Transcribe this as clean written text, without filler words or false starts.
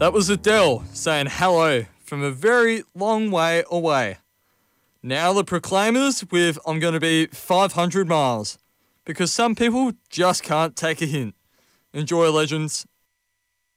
That was Adele saying hello from a very long way away. Now the Proclaimers with I'm Gonna Be 500 Miles. Because some people just can't take a hint. Enjoy, legends.